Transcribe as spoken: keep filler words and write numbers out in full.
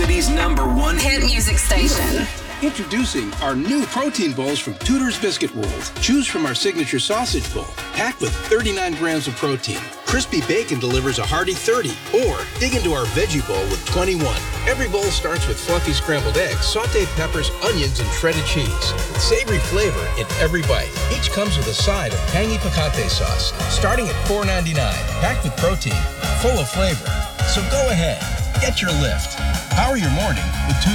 City's number one hit music station. Introducing our new protein bowls from Tudor's Biscuit World. Choose from our signature sausage bowl, packed with thirty-nine grams of protein. Crispy bacon delivers a hearty thirty, or dig into our veggie bowl with twenty-one. Every bowl starts with fluffy scrambled eggs, sauteed peppers, onions, and shredded cheese. With savory flavor in every bite. Each comes with a side of tangy picante sauce, starting at four ninety-nine. Packed with protein, full of flavor. So go ahead, get your lift. Power your morning with Tudor's.